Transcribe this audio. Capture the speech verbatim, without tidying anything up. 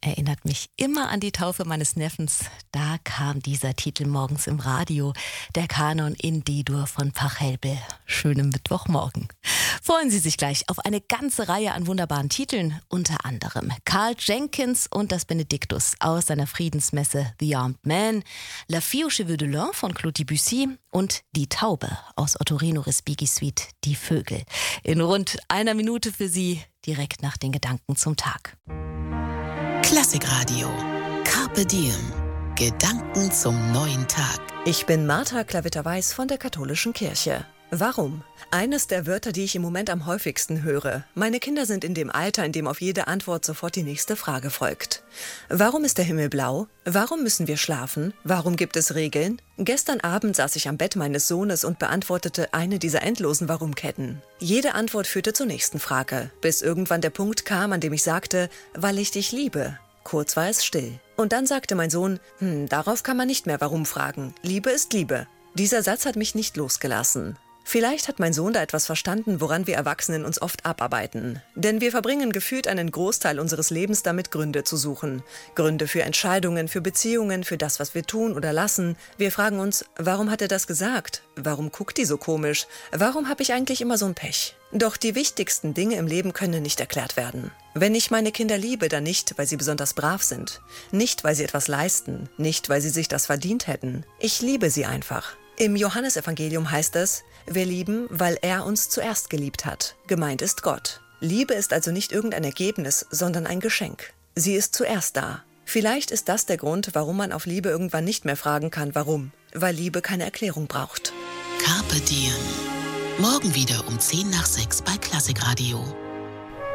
erinnert mich immer an die Taufe meines Neffens. Da kam dieser Titel morgens im Radio, der Kanon in D-Dur von Pachelbel. Schönen Mittwochmorgen. Freuen Sie sich gleich auf eine ganze Reihe an wunderbaren Titeln, unter anderem Karl Jenkins und das Benediktus aus seiner Friedensmesse The Armed Man, La Fille aux Cheveux de Lin von Claude Debussy und Die Taube aus Ottorino Respighi Suite, Die Vögel. In rund einer Minute für Sie, direkt nach den Gedanken zum Tag. Klassikradio. Carpe Diem. Gedanken zum neuen Tag. Ich bin Martha Klavitter-Weiß von der Katholischen Kirche. Warum? Eines der Wörter, die ich im Moment am häufigsten höre. Meine Kinder sind in dem Alter, in dem auf jede Antwort sofort die nächste Frage folgt. Warum ist der Himmel blau? Warum müssen wir schlafen? Warum gibt es Regeln? Gestern Abend saß ich am Bett meines Sohnes und beantwortete eine dieser endlosen Warum-Ketten. Jede Antwort führte zur nächsten Frage, bis irgendwann der Punkt kam, an dem ich sagte, weil ich dich liebe. Kurz war es still. Und dann sagte mein Sohn, hm, darauf kann man nicht mehr Warum fragen. Liebe ist Liebe. Dieser Satz hat mich nicht losgelassen. Vielleicht hat mein Sohn da etwas verstanden, woran wir Erwachsenen uns oft abarbeiten. Denn wir verbringen gefühlt einen Großteil unseres Lebens damit, Gründe zu suchen. Gründe für Entscheidungen, für Beziehungen, für das, was wir tun oder lassen. Wir fragen uns, warum hat er das gesagt? Warum guckt die so komisch? Warum habe ich eigentlich immer so ein Pech? Doch die wichtigsten Dinge im Leben können nicht erklärt werden. Wenn ich meine Kinder liebe, dann nicht, weil sie besonders brav sind. Nicht, weil sie etwas leisten. Nicht, weil sie sich das verdient hätten. Ich liebe sie einfach. Im Johannesevangelium heißt es, wir lieben, weil er uns zuerst geliebt hat. Gemeint ist Gott. Liebe ist also nicht irgendein Ergebnis, sondern ein Geschenk. Sie ist zuerst da. Vielleicht ist das der Grund, warum man auf Liebe irgendwann nicht mehr fragen kann, warum. Weil Liebe keine Erklärung braucht. Carpe Diem. Morgen wieder um zehn nach sechs bei Klassikradio.